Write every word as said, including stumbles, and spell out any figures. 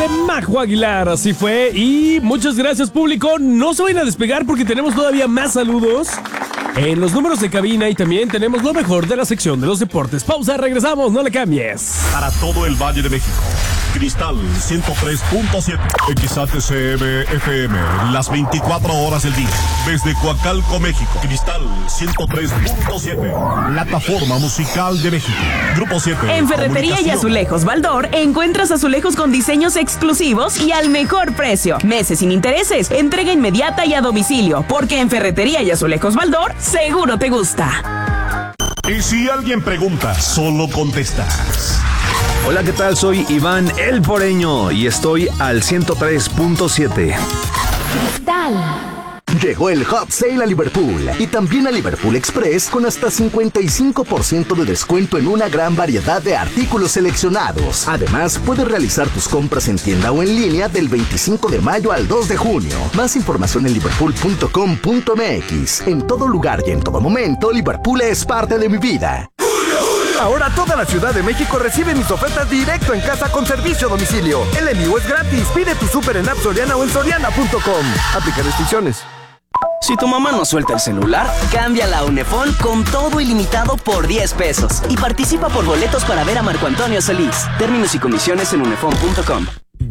de Majo Aguilar, así fue. Y muchas gracias, público. No se vayan a despegar porque tenemos todavía más saludos en los números de cabina y también tenemos lo mejor de la sección de los deportes. Pausa, regresamos, no le cambies. Para todo el Valle de México, Cristal ciento tres punto siete, X A T C M F M, las veinticuatro horas del día. Desde Coacalco, México, Cristal ciento tres punto siete, plataforma musical de México. Grupo siete. En Ferretería y Azulejos Baldor encuentras azulejos con diseños exclusivos y al mejor precio. Meses sin intereses, entrega inmediata y a domicilio, porque en Ferretería y Azulejos Baldor seguro te gusta. Y si alguien pregunta, solo contestas. Hola, ¿qué tal? Soy Iván El Poreño y estoy al ciento tres punto siete. Cristal. Llegó el Hot Sale a Liverpool y también a Liverpool Express con hasta cincuenta y cinco por ciento de descuento en una gran variedad de artículos seleccionados. Además, puedes realizar tus compras en tienda o en línea del veinticinco de mayo al dos de junio. Más información en liverpool punto com punto m x. En todo lugar y en todo momento, Liverpool es parte de mi vida. Ahora toda la Ciudad de México recibe mis ofertas directo en casa con servicio a domicilio. El envío es gratis. Pide tu súper en App Soriana o en soriana punto com. Aplica restricciones. Si tu mamá no suelta el celular, cámbiala a Unefón con todo ilimitado por diez pesos y participa por boletos para ver a Marco Antonio Solís. Términos y condiciones en unefón punto com.